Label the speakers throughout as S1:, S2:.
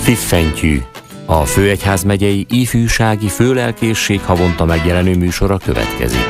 S1: Fiffentyű, a Főegyházmegyei Ifjúsági Főlelkészség havonta megjelenő műsora következik.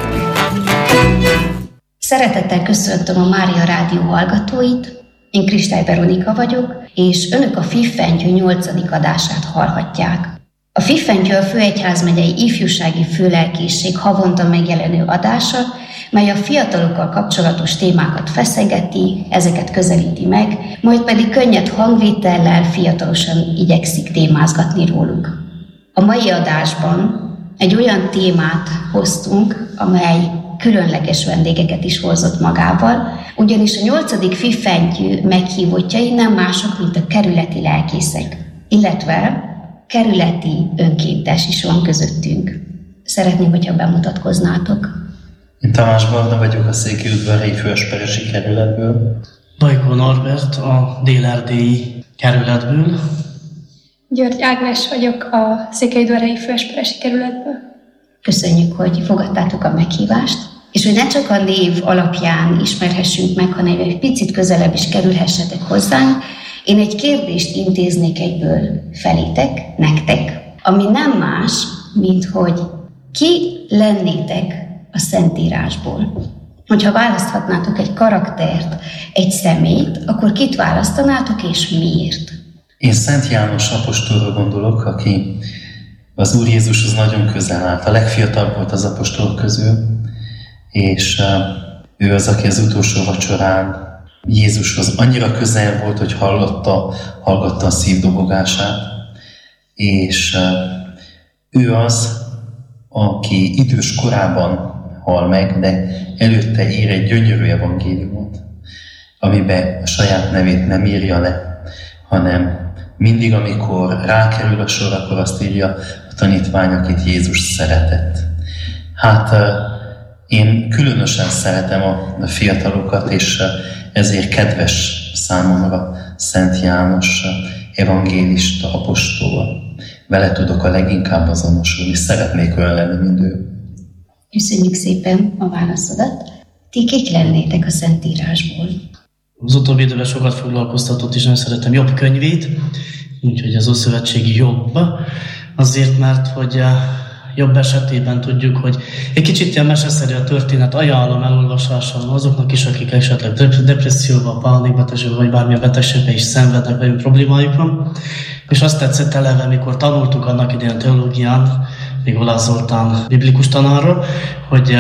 S2: Szeretettel köszöntöm a Mária Rádió hallgatóit, én Kristály Veronika vagyok, és önök a Fiffentyű 8. adását hallhatják. A Fiffentyű a Főegyházmegyei Ifjúsági Főlelkészség havonta megjelenő adása, mely a fiatalokkal kapcsolatos témákat feszegeti, ezeket közelíti meg, majd pedig könnyed hangvétellel fiatalosan igyekszik témázgatni róluk. A mai adásban egy olyan témát hoztunk, amely különleges vendégeket is hozott magával, ugyanis a 8. Fiffentyű meghívottjai nem mások, mint a kerületi lelkészek, illetve kerületi önkéntes is van közöttünk. Szeretném, hogyha bemutatkoznátok.
S3: Én Tamás Barna vagyok, a Székelyudvarhelyi Főesperesi kerületből.
S4: Bajkó Norbert, a Dél-erdélyi kerületből.
S5: György Ágnes vagyok, a Székelyudvarhelyi Főesperesi kerületből.
S2: Köszönjük, hogy fogadtátok a meghívást, és hogy ne csak a név alapján ismerhessünk meg, hanem egy picit közelebb is kerülhessetek hozzánk, én egy kérdést intéznék egyből felétek, nektek, ami nem más, mint hogy ki lennétek a Szentírásból. Hogyha választhatnátok egy karaktert, egy személyt, akkor kit választanátok és miért?
S3: Én Szent János apostolra gondolok, aki az Úr Jézushoz nagyon közel állt. A legfiatalabb volt az apostolok közül, és ő az, aki az utolsó vacsorán Jézushoz annyira közel volt, hogy hallgatta a szívdobogását, és ő az, aki idős korában hal meg, de előtte ír egy gyönyörű evangéliumot, amiben a saját nevét nem írja le, hanem mindig, amikor rákerül a sor, akkor azt írja a tanítvány, akit Jézus szeretett. Hát én különösen szeretem a fiatalokat, és ezért kedves számomra Szent János evangélista, apostol. Vele tudok a leginkább azonosulni, szeretnék olyan lenni, mint ő.
S2: Köszönjük szépen a válaszodat. Ti kik lennétek a Szentírásból?
S4: Az utóbbi időben sokat foglalkoztatott, és nagyon szeretem Jobb könyvét, úgyhogy az Ószövetségi Jobb. Azért, mert hogy Jobb esetében tudjuk, hogy egy kicsit ilyen meseszerű a történet, ajánlom elolvasásra azoknak is, akik esetleg depresszióban, pánikbetegségben vagy bármilyen betegségben is szenvednek, vagy problémájuk van. És azt tetszett eleve, mikor tanultuk annak idején teológián, még Olá Zoltán biblikus tanárról, hogy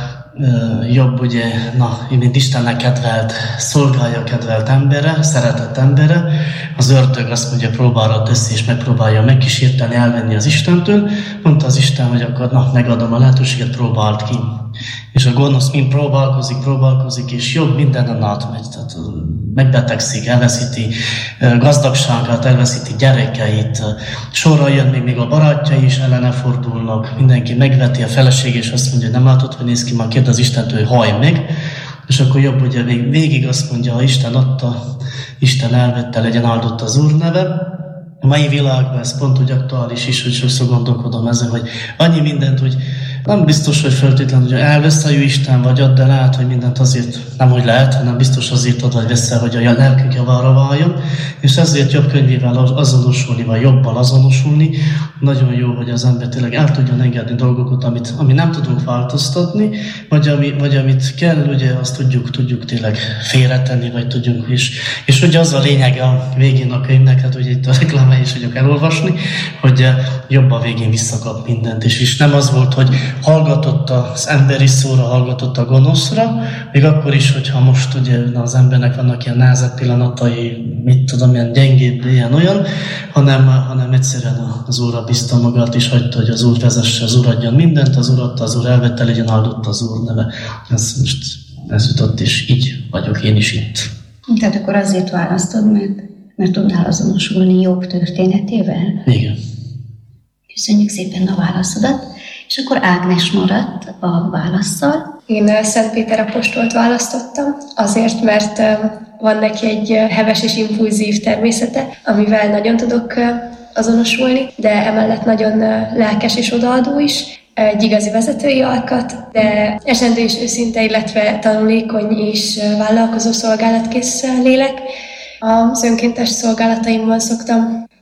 S4: Jobb ugye, mint Istennek kedvelt, szolgálja kedvelt embere, szeretett embere, az ördög azt mondja, próbára teszi és megpróbálja megkísérteni, elvenni az Istentől. Mondta az Isten, hogy akkor megadom a lehetőséget, próbáld ki. És a gonosz mind próbálkozik, és Jobb mindenen átmegy. Tehát megbetegszik, elveszíti gazdagságát, elveszíti gyerekeit, sorra jön még a barátjai is ellene fordulnak, mindenki megveti a feleség, és azt mondja, hogy nem látod, hogy néz ki, már kérdez az Istentől, hogy hajj meg. És akkor Jobb ugye végig azt mondja, ha Isten adta, Isten elvette, legyen áldott az Úr neve. A mai világban ez pont úgy aktuális is, hogy sokszor gondolkodom ezen, hogy annyi mindent, hogy nem biztos, hogy feltétlenül, hogy elveszel Isten, vagy add, de lehet, hogy mindent azért nem, hogy lehet, hanem biztos azért ad, vagy veszel, hogy a lelkünk javára váljon. És ezért Jobb könyvével azonosulni, vagy Jobbal azonosulni. Nagyon jó, hogy az ember tényleg el tudjon engedni dolgokat, ami nem tudunk változtatni, vagy amit kell, ugye azt tudjuk tényleg félretenni, vagy tudjunk is. És ugye az a lényeg a végén a könyvnek, hát ugye itt a reklámai is vagyok elolvasni, hogy Jobb a végén visszakap mindent. És nem az volt, hogy hallgatott az emberi szóra, hallgatott a gonoszra, még akkor is, hogyha most ugye az embernek vannak ilyen nehezebb pillanatai, ilyen gyengébb, ilyen olyan, hanem egyszerűen az Úrra bízta magát, és hagyta, hogy az Úr vezesse, az Úr adjon mindent, az Úr adta, az Úr elvette, legyen áldott az Úr neve. Ez jutott, és így vagyok én is itt.
S2: Tehát akkor azért választod, mert tudnál azonosulni Jobb történetével?
S4: Igen.
S2: Köszönjük szépen a válaszodat. És akkor Ágnes maradt a válasszal.
S5: Én Szent Péter apostolt választottam, azért, mert van neki egy heves és impulzív természete, amivel nagyon tudok azonosulni, de emellett nagyon lelkes és odaadó is, egy igazi vezetői alkat, de esendő és őszinte, illetve tanulékony és vállalkozó szolgálatkész lélek. Az önkéntes szolgálataimban szoktam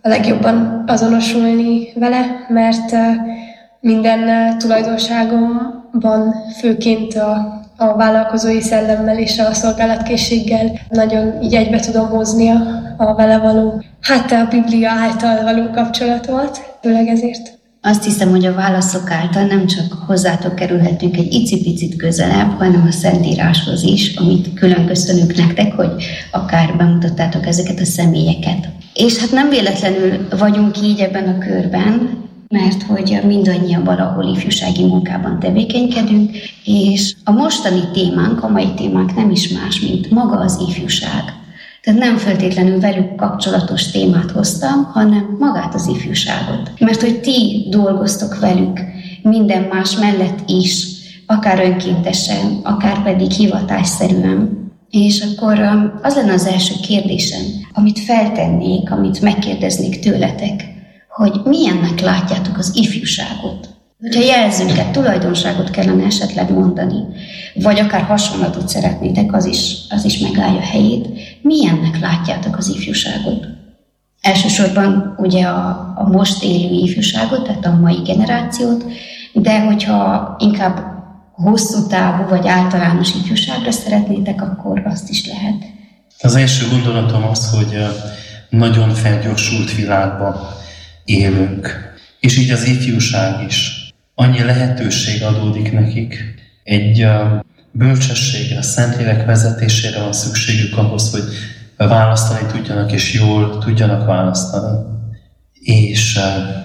S5: a legjobban azonosulni vele, mert minden tulajdonságomban, főként a vállalkozói szellemmel és a szolgálatkészséggel nagyon így egybe tudom hozni a vele való, a Biblia által való kapcsolatomat, főleg ezért.
S2: Azt hiszem, hogy a válaszok által nem csak hozzátok kerülhetünk egy icipicit közelebb, hanem a Szentíráshoz is, amit külön köszönünk nektek, hogy akár bemutattátok ezeket a személyeket. És hát nem véletlenül vagyunk így ebben a körben, mert hogy mindannyian valahol ifjúsági munkában tevékenykedünk, és a mostani témánk, a mai témánk nem is más, mint maga az ifjúság. Tehát nem feltétlenül velük kapcsolatos témát hoztam, hanem magát az ifjúságot. Mert hogy ti dolgoztok velük minden más mellett is, akár önkéntesen, akár pedig hivatásszerűen. És akkor az lenne az első kérdésem, amit feltennék, amit megkérdeznék tőletek, hogy milyennek látjátok az ifjúságot. Hogyha jelzőket, tulajdonságot kellene esetleg mondani, vagy akár hasonlatot szeretnétek, az is megállja helyét. Milyennek látjátok az ifjúságot? Elsősorban ugye a most élő ifjúságot, tehát a mai generációt, de hogyha inkább hosszú távú vagy általános ifjúságra szeretnétek, akkor azt is lehet.
S3: Az első gondolatom az, hogy nagyon felgyorsult világban élünk, és így az ifjúság is. Annyi lehetőség adódik nekik. Egy bölcsességre, a Szentlélek vezetésére van szükségük ahhoz, hogy választani tudjanak, és jól tudjanak választani. És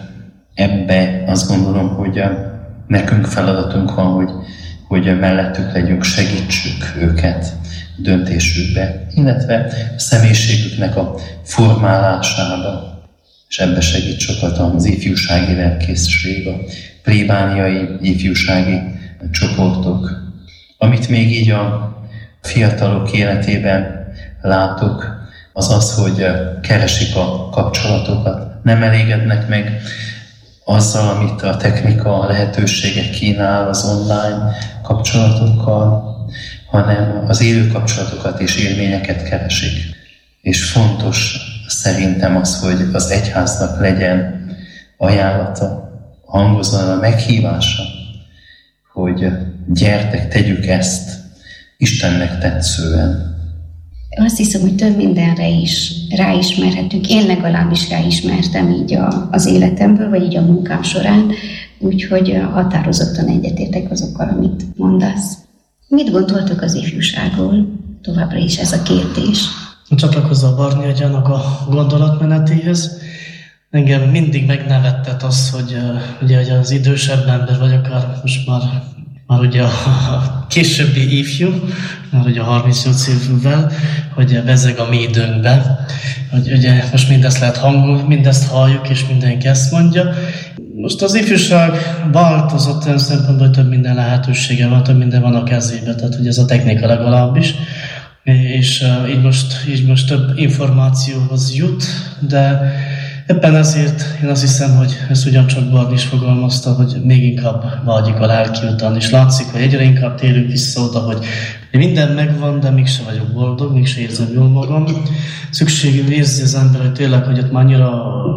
S3: ebbe azt gondolom, hogy nekünk feladatunk van, hogy mellettük legyünk, segítsük őket döntésükbe, illetve a személyiségüknek a formálásába. És ebbe segít sokat az ifjúsági lelkészség, a plébániai ifjúsági csoportok. Amit még így a fiatalok életében látok, az az, hogy keresik a kapcsolatokat. Nem elégednek meg azzal, amit a technika, a lehetőségek kínál az online kapcsolatokkal, hanem az élő kapcsolatokat és élményeket keresik. És fontos szerintem az, hogy az egyháznak legyen ajánlata, hangozzon a meghívása, hogy gyertek, tegyük ezt Istennek tetszően.
S2: Azt hiszem, hogy több mindenre is ráismerhetünk. Én legalábbis ráismertem így az életemből, vagy így a munkám során, úgyhogy határozottan egyetértek azokkal, amit mondasz. Mit gondoltok az ifjúságról? Továbbra is ez a kérdés.
S4: Csatlakozva a Barni atyának a gondolatmenetéhez. Engem mindig megnevettet az, hogy ugye az idősebb ember, vagy akár most már ugye a későbbi ifjú, már ugye 38 évvel, hogy bezeg a mi időnkben, hogy ugye most mindezt lehet mindezt halljuk, és mindenki ezt mondja. Most az ifjúság változott olyan szempontból, hogy több minden lehetősége van, több minden van a kezében, tehát ugye ez a technika legalábbis, és így most több információhoz jut, de ebben ezért én azt hiszem, hogy ezt ugyancsak Barni is fogalmazta, hogy még inkább vágyik a lelki után, és látszik, hogy egyre inkább térünk vissza oda, hogy minden megvan, de mégse vagyok boldog, mégse érzem jól magam. Szükségül érzi az ember, hogy tényleg, hogy ott már annyira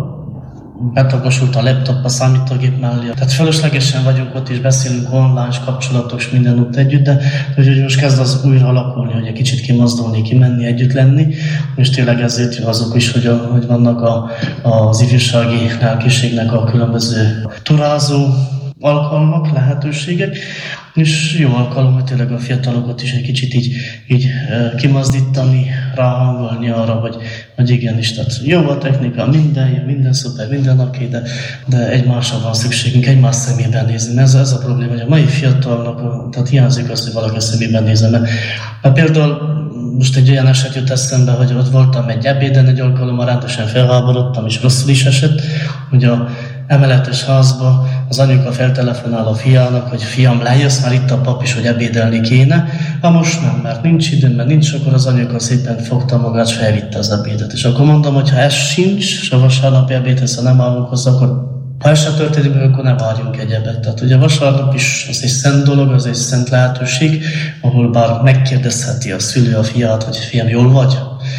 S4: betagosult a laptop, a számítógép mellé. Tehát fölöslegesen vagyunk ott, és beszélünk online kapcsolatok, és minden ott együtt, de hogy most kezd az újra alakulni, hogy egy kicsit kimozdulni, kimenni, együtt lenni, és tényleg ezért azok is, hogy vannak az ifjúsági lelkiségnek a különböző turázó alkalmak, lehetőségek, és jó alkalom, hogy tényleg a fiatalokat is egy kicsit így kimazdítani, ráhangolni arra, hogy igenis, tehát jó a technika, minden szuper, minden oké, de egymásra van szükségünk, egymás szemében nézni. Ez a probléma, hogy a mai fiatalnak, tehát hiányzik az, hogy valaki szemében nézze. Mert például most egy olyan eset jut eszembe, hogy ott voltam egy ebéden, egy alkalommal rendesen felháborodtam, és rosszul is esett, hogy a emeletes házba az anyuka feltelefonál a fiának, hogy fiam, lejössz, már itt a pap is, hogy ebédelni kéne. Most nem, mert nincs időm, mert nincs, akkor az anyuka szépen fogta magát, és felvitte az ebédet. És akkor mondom, hogy ha ez sincs, és a vasárnapi ebédhez, ha nem állunk hozzá, akkor ha ez se történik meg, akkor ne várjunk egyebet. Tehát ugye vasárnap is az egy szent dolog, az egy szent lehetőség, ahol bár megkérdezheti a szülő a fiát, hogy fiam, jól vagy?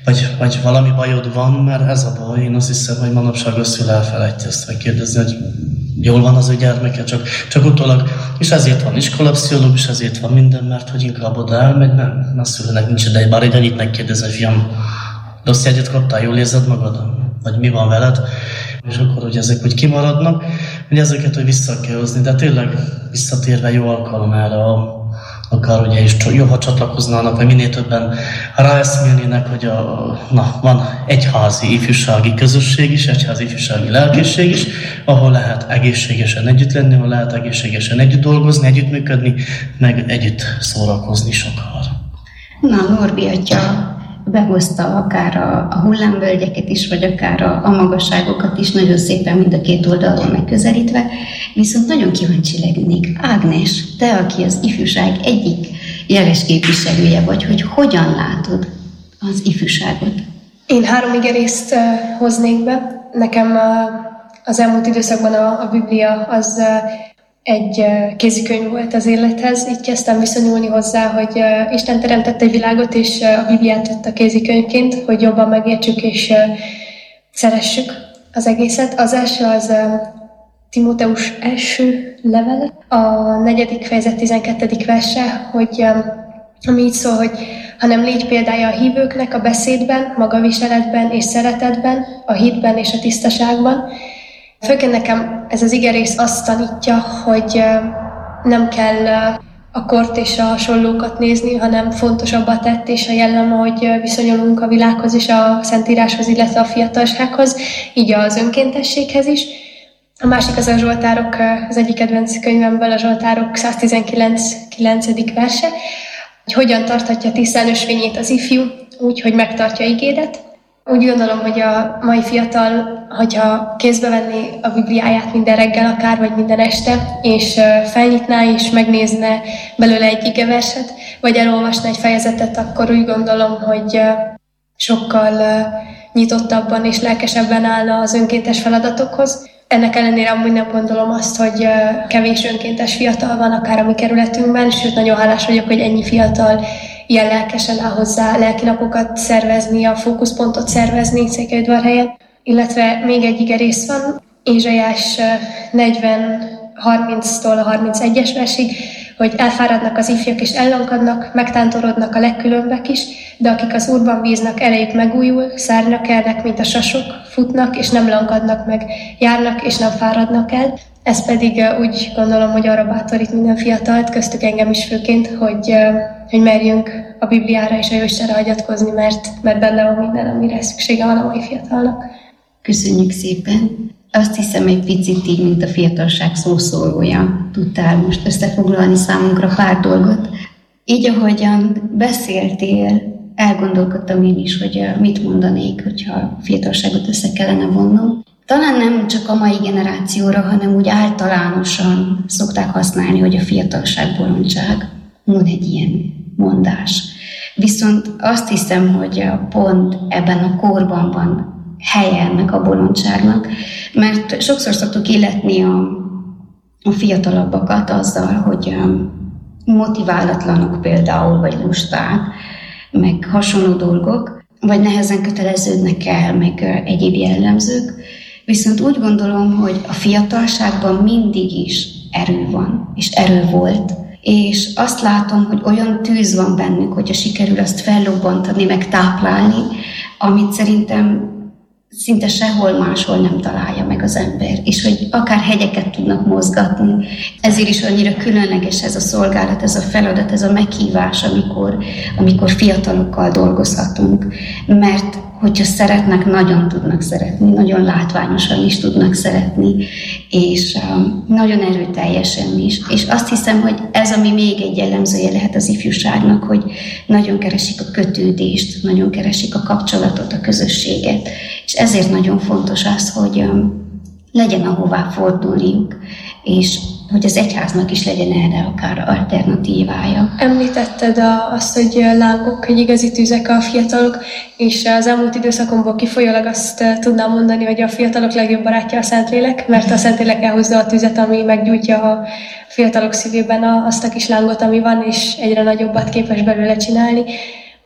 S4: vagy valami bajod van, mert ez a baj. Én azt hiszem, hogy manapság a szül elfelejtje ezt megkérdezni, hogy jól van az ő gyermeke, csak utólag. És ezért van iskolapszichológus, ezért van minden, mert hogy inkább oda elmegy, nem a szülőnek nincs ideje, bár egy annyit megkérdezni, fiam, rossz jegyet kaptál, jól érzed magad? Vagy mi van veled? És akkor, hogy ezek úgy kimaradnak, hogy ezeket hogy vissza kell hozni, de tényleg visszatérve jó alkalom erre, akár ugye is jó, ha csatlakoznának, vagy minél többen ráeszmélnének, hogy van egyházi ifjúsági közösség is, egyházi ifjúsági lelkészség is, ahol lehet egészségesen együtt lenni, ahol lehet egészségesen együtt dolgozni, együttműködni, meg együtt szórakozni sokkal.
S2: Na, Norbi atya behozta akár a hullámvölgyeket is, vagy akár a magasságokat is, nagyon szépen mind a két oldalról megközelítve, viszont nagyon kíváncsi lennék. Ágnes, te, aki az ifjúság egyik jeles képviselője vagy, hogy hogyan látod az ifjúságot?
S5: Én 3 igerészt hoznék be. Nekem az elmúlt időszakban a Biblia az egy kézikönyv volt az élethez. Így kezdtem viszonyulni hozzá, hogy Isten teremtette egy világot, és a Bibliát tette a kézikönyvként, hogy jobban megértsük és szeressük az egészet. Az első az Timóteus első levele, a 4. fejezet 12. verse, hogy ami így szól, hogy hanem légy példája a hívőknek a beszédben, magaviseletben és szeretetben, a hitben és a tisztaságban. Főként nekem ez az igerész azt tanítja, hogy nem kell a kort és a hasonlókat nézni, hanem fontosabb a tett és a jellem, ahogy viszonyulunk a világhoz és a Szentíráshoz, illetve a fiatalsághoz, így az önkéntességhez is. A másik az a Zsoltárok, az egyik kedvenc könyvemből a Zsoltárok 119. verse, hogy hogyan tarthatja tisztán ösvényét az ifjú, úgy, hogy megtartja ígéret. Úgy gondolom, hogy a mai fiatal, hogyha kézbe venné a Bibliáját minden reggel akár, vagy minden este, és felnyitná és megnézne belőle egy igeverset, vagy elolvasna egy fejezetet, akkor úgy gondolom, hogy sokkal nyitottabban és lelkesebben állna az önkéntes feladatokhoz. Ennek ellenére amúgy nem gondolom azt, hogy kevés önkéntes fiatal van akár a mi kerületünkben, sőt nagyon hálás vagyok, hogy ennyi fiatal ilyen lelkesen áll hozzá lelkinapokat szervezni, a fókuszpontot szervezni Székelyudvarhelyen. Illetve még egy igerész van, Ézsaiás 40:30-tól a 31-es versig, hogy elfáradnak az ifjak és ellankadnak, megtántorodnak a legkülönbek is, de akik az Úrban bíznak, erejük megújul, szárnyra kelnek, mint a sasok, futnak és nem lankadnak meg, járnak és nem fáradnak el. Ez pedig úgy gondolom, hogy arra bátorít minden fiatalt, köztük engem is főként, hogy merjünk a Bibliára és a Jóistenre hagyatkozni, mert benne van minden, amire szüksége van a mai fiatalnak.
S2: Köszönjük szépen! Azt hiszem, egy picit így, mint a fiatalság szószólója, tudtál most összefoglalni számunkra pár dolgot. Így, ahogyan beszéltél, elgondolkodtam én is, hogy mit mondanék, hogyha a fiatalságot össze kellene vonnom. Talán nem csak a mai generációra, hanem úgy általánosan szokták használni, hogy a fiatalság bolondság. Van egy ilyen mondás. Viszont azt hiszem, hogy pont ebben a korban van helye ennek a bolondságnak, mert sokszor szoktuk illetni a fiatalabbakat azzal, hogy motiválatlanok például, vagy lusták, meg hasonló dolgok, vagy nehezen köteleződnek el, meg egyéb jellemzők. Viszont úgy gondolom, hogy a fiatalságban mindig is erő van, és erő volt, és azt látom, hogy olyan tűz van bennük, hogyha sikerül azt fellobbantani, meg táplálni, amit szerintem szinte sehol máshol nem találja meg az ember, és hogy akár hegyeket tudnak mozgatni. Ezért is annyira különleges ez a szolgálat, ez a feladat, ez a meghívás, amikor fiatalokkal dolgozhatunk, mert hogyha szeretnek, nagyon tudnak szeretni, nagyon látványosan is tudnak szeretni, és nagyon erőteljesen is. És azt hiszem, hogy ez, ami még egy jellemzője lehet az ifjúságnak, hogy nagyon keresik a kötődést, nagyon keresik a kapcsolatot, a közösséget. És ezért nagyon fontos az, hogy legyen ahová fordulniuk, és hogy az egyháznak is legyen erre akár alternatívája.
S5: Említetted azt, hogy lángok, hogy igazi tüzek a fiatalok, és az elmúlt időszakomból kifolyólag azt tudnám mondani, hogy a fiatalok legjobb barátja a Szentlélek, mert a Szentlélek elhozza a tüzet, ami meggyújtja a fiatalok szívében azt a kis lángot, ami van, és egyre nagyobbat képes belőle csinálni.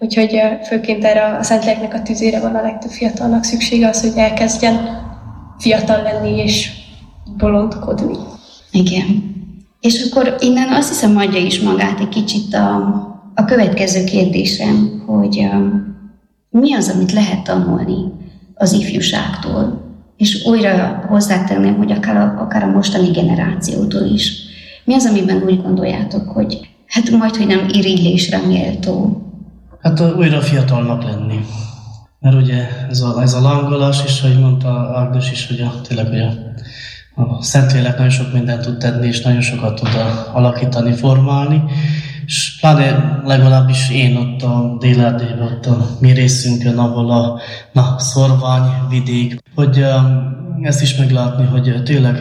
S5: Úgyhogy főként erre a Szentléleknek a tüzére van a legtöbb fiatalnak szüksége, az, hogy elkezdjen fiatal lenni és bolondkodni.
S2: Igen. És akkor innen azt hiszem adja is magát egy kicsit a következő kérdésem, hogy mi az, amit lehet tanulni az ifjúságtól, és újra hozzátenném, hogy akár a mostani generációtól is. Mi az, amiben úgy gondoljátok, hogy hát majdhogy nem irigylésre méltó?
S4: Hát újra fiatalnak lenni. Mert ugye ez a langolas is, ahogy mondta Ágnes is, hogy tényleg hogy a Szentlélek nagyon sok mindent tud tenni, és nagyon sokat tud alakítani, formálni. És pláne legalábbis én ott a Dél-Erdélyben, ott a mi részünkön, ahol a szorványvidék, hogy ezt is meglátni, hogy tényleg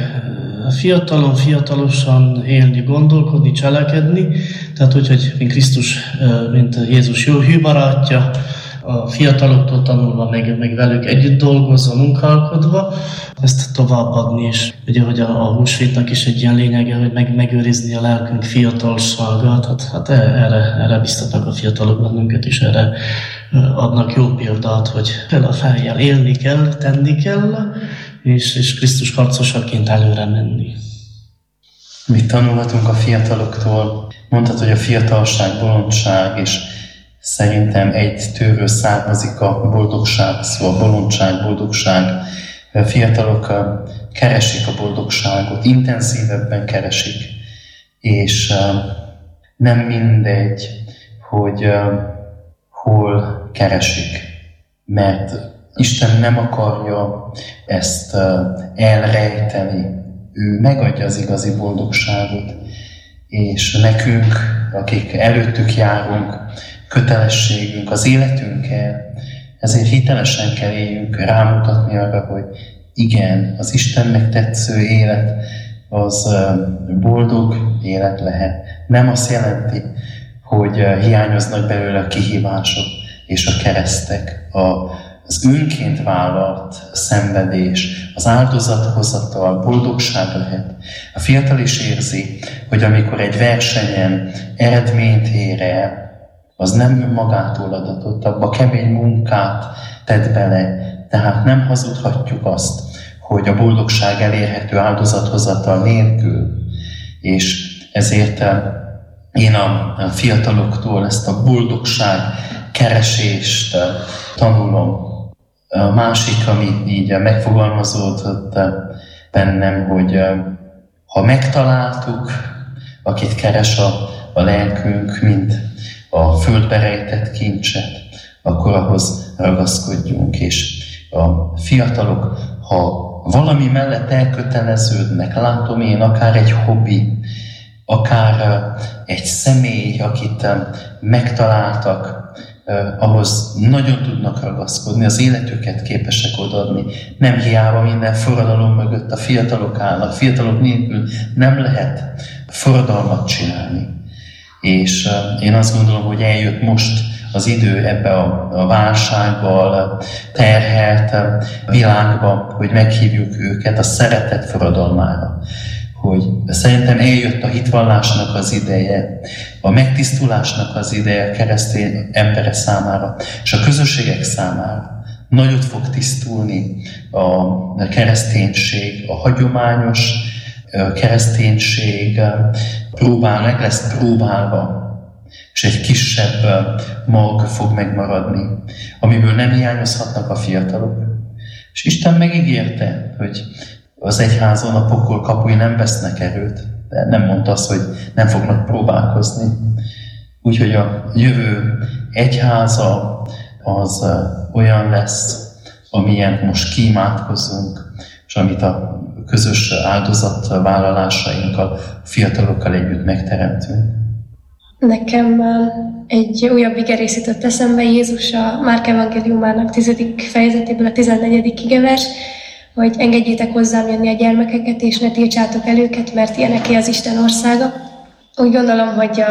S4: fiatalosan élni, gondolkodni, cselekedni. Tehát úgy, hogy mint Krisztus, mint Jézus jó hűbarátja, a fiataloktól tanulva, meg velük együtt dolgozva, munkálkodva, ezt továbbadni is. Ugye, hogy a húsvétnak is egy ilyen lényege, hogy megőrizni a lelkünk fiatalságát, hát erre biztatnak a fiatalok bennünket is, erre adnak jó példát, hogy fel a fejjel élni kell, tenni kell, és Krisztus harcosaként előre menni.
S3: Mit tanulhatunk a fiataloktól? Mondtad, hogy a fiatalság, bolondság, és szerintem egy tőről származik a boldogság, szóval a bolondság, boldogság. A fiatalok keresik a boldogságot, intenzívebben keresik, és nem mindegy, hogy hol keresik, mert Isten nem akarja ezt elrejteni. Ő megadja az igazi boldogságot, és nekünk, akik előttük járunk, kötelességünk az életünkkel, ezért hitelesen kell éljünk, rámutatni arra, hogy igen, az Istennek tetsző élet az boldog élet lehet. Nem azt jelenti, hogy hiányoznak belőle a kihívások és a keresztek, az önként vállalt szenvedés, az áldozathozatal boldogság lehet. A fiatal is érzi, hogy amikor egy versenyen eredményt ér el, az nem önmagától adatott, abba kemény munkát tett bele, tehát nem hazudhatjuk azt, hogy a boldogság elérhető áldozathozatal nélkül. És ezért én a fiataloktól ezt a boldogság keresést tanulom. A másik, ami így megfogalmazódott bennem, hogy ha megtaláltuk, akit keres a lelkünk, mint a földbe rejtett kincset, akkor ahhoz ragaszkodjunk. És a fiatalok, ha valami mellett elköteleződnek, látom én akár egy hobbi, akár egy személy, akit megtaláltak, ahhoz nagyon tudnak ragaszkodni, az életüket képesek odaadni. Nem hiába minden forradalom mögött a fiatalok állnak, fiatalok nélkül nem lehet forradalmat csinálni. És én azt gondolom, hogy eljött most az idő ebbe a válsággal terhelt világba, hogy meghívjuk őket a szeretet forradalmára. Hogy szerintem eljött a hitvallásnak az ideje, a megtisztulásnak az ideje a keresztény emberek számára, és a közösségek számára. Nagyot fog tisztulni a kereszténység, a hagyományos kereszténység meg lesz próbálva, és egy kisebb mag fog megmaradni, amiből nem hiányozhatnak a fiatalok. És Isten megígérte, hogy az egyházon a pokol kapui nem vesznek erőt, de nem mondta azt, hogy nem fognak próbálkozni. Úgyhogy a jövő egyháza az olyan lesz, amilyen most kiimádkozunk, és amit a közös áldozatvállalásainkkal, fiatalokkal együtt megteremtünk.
S5: Nekem egy újabb igerész jutott eszembe, Jézus a Márk evangéliumának 10. fejezetéből a 14. igevers, hogy engedjétek hozzám jönni a gyermekeket, és ne tiltsátok el őket, mert ilyeneké az Isten országa. Úgy gondolom, hogy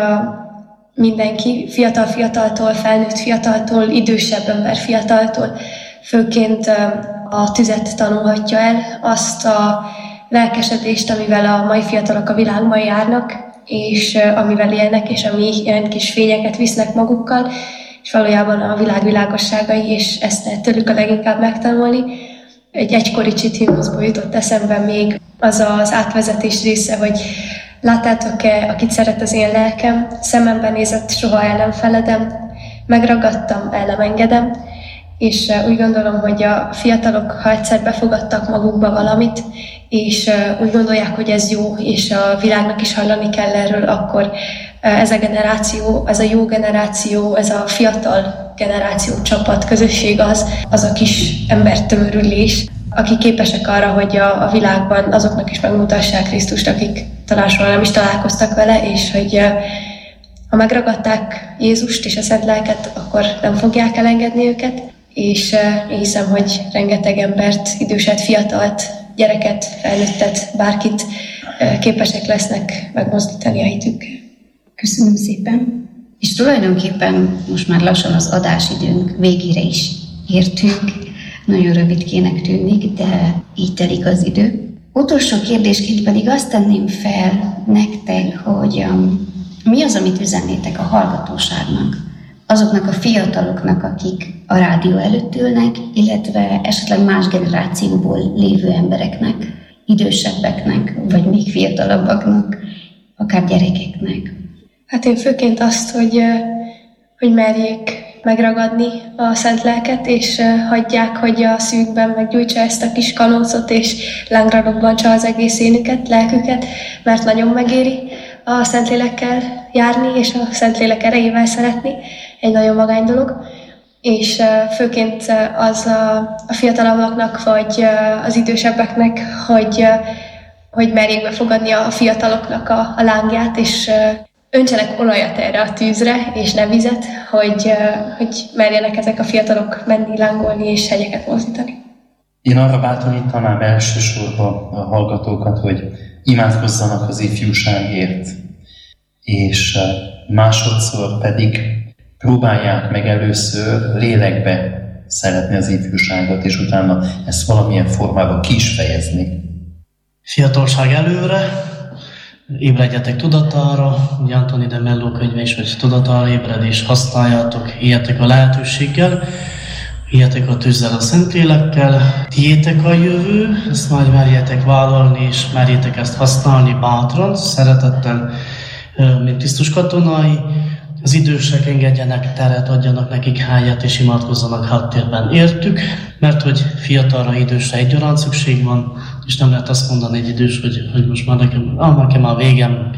S5: mindenki fiataltól, felnőtt fiataltól, idősebb ember fiataltól, főként a tüzet tanulhatja el, azt a lelkesedést, amivel a mai fiatalok a világban járnak, és amivel élnek, és ami ilyen kis fényeket visznek magukkal, és valójában a világ világosságai, és ezt lehet tőlük a leginkább megtanulni. Egy egykori csit himnuszból jutott eszembe még az az átvezetés része, hogy láttátok-e, akit szeret az én lelkem, szememben nézett, soha el nem feledem, megragadtam, el nem engedem, és úgy gondolom, hogy a fiatalok, ha egyszer befogadtak magukba valamit, és úgy gondolják, hogy ez jó, és a világnak is hallani kell erről, akkor ez a generáció, ez a jó generáció, ez a fiatal generáció, csapat, közösség az a kis embertömörülés, akik képesek arra, hogy a világban azoknak is megmutassák Krisztust, akik talán soha nem is találkoztak vele, és hogy ha megragadták Jézust és a Szent Lelket, akkor nem fogják elengedni őket, és én hiszem, hogy rengeteg embert, időset, fiatalt, gyereket, felnőttet, bárkit képesek lesznek megmozdítani a hitükkel.
S2: Köszönöm szépen. És tulajdonképpen most már lassan az adásidőnk végére is értünk. Nagyon rövidkének tűnik, de így telik az idő. Utolsó kérdésként pedig azt tenném fel nektek, hogy mi az, amit üzennétek a hallgatóságnak, azoknak a fiataloknak, akik a rádió előtt ülnek, illetve esetleg más generációból lévő embereknek, idősebbeknek, vagy még fiatalabbaknak, akár gyerekeknek.
S5: Hát én főként azt, hogy merjék megragadni a Szent Lelket, és hagyják, hogy a szívükben meggyújtsa ezt a kis kanócot, és lángra robbantsa az egész énüket, lelküket, mert nagyon megéri a Szentlélekkel járni, és a Szentlélek erejével szeretni. Egy nagyon magány dolog. És főként az a fiatalabbaknak, vagy az idősebbeknek, hogy merjék befogadni a fiataloknak a lángját, és öntsenek olajat erre a tűzre, és ne vizet, hogy merjenek ezek a fiatalok menni, lángolni és hegyeket mozdítani.
S3: Én arra bátorítanám elsősorban a hallgatókat, hogy imádkozzanak az ifjúságért, és másodszor pedig próbálják meg először lélekbe szeretni az ifjúságot, és utána ezt valamilyen formában ki is fejezni.
S4: Fiatalság előre, ébredjetek tudatára, ugye Antoni de Mello könyve is, hogy tudatára ébredés, használjátok, éljetek a lehetőséggel, éljetek a tűzzel, a Szentlélekkel, tiétek a jövő, ezt már merjetek vállalni, és merjétek ezt használni bátran, szeretettel, mint Krisztus katonái. Az idősek engedjenek teret, adjanak nekik helyet, és imádkozzanak háttérben értük, mert hogy fiatalra, idősre egyaránt szükség van, és nem lehet azt mondani egy idős, hogy most már nekem már végem,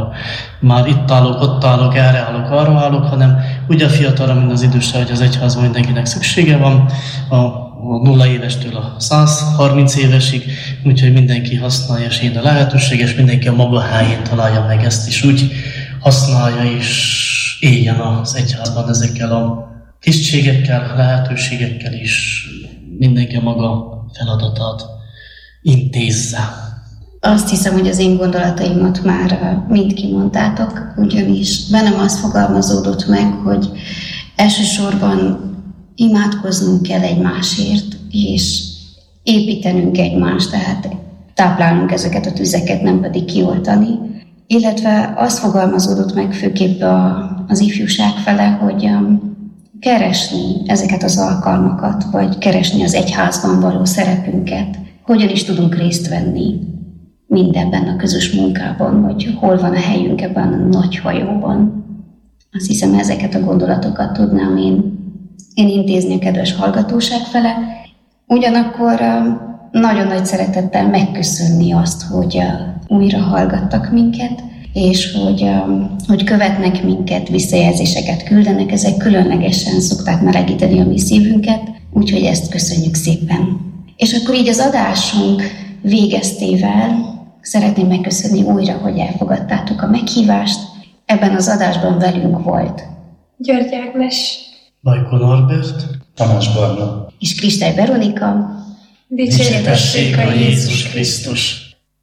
S4: már itt állok, ott állok, erre állok, arra állok, hanem úgy a fiatalra, mint az idősre, hogy az egyházban mindenkinek szüksége van, a 0 évestől a 130 évesig, úgyhogy mindenki használja és én a lehetőség, és mindenki a maga helyén találja meg ezt, és úgy használja, és éljen az egyházban ezekkel a tisztségekkel, lehetőségekkel is, mindenki a maga feladatát intézze.
S2: Azt hiszem, hogy az én gondolataimat már mind kimondtátok, ugyanis bennem az fogalmazódott meg, hogy elsősorban imádkoznunk kell egymásért, és építenünk egymást, tehát táplálnunk ezeket a tüzeket, nem pedig kioltani. Illetve azt fogalmazódott meg főképp az ifjúság fele, hogy keresni ezeket az alkalmakat, vagy keresni az egyházban való szerepünket, hogyan is tudunk részt venni mindebben a közös munkában, hogy hol van a helyünk ebben a nagy hajóban. Azt hiszem, ezeket a gondolatokat tudnám én intézni a kedves hallgatóság fele. Ugyanakkor nagyon nagy szeretettel megköszönni azt, hogy újra hallgattak minket, és hogy követnek minket, visszajelzéseket küldenek, ezek különlegesen szokták melegíteni a mi szívünket, úgyhogy ezt köszönjük szépen. És akkor így az adásunk végeztével szeretném megköszönni újra, hogy elfogadtátok a meghívást. Ebben az adásban velünk volt
S5: György Ágnes,
S4: Bajko Norbert,
S3: Tamás Barna
S2: és Kristály Veronika.
S5: dicsértessék a Jézus
S4: Krisztus!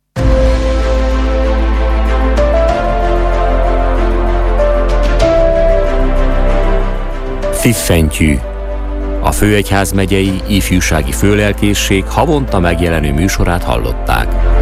S1: Fiffentyű. A Főegyházmegyei Ifjúsági Főlelkészség havonta megjelenő műsorát hallották.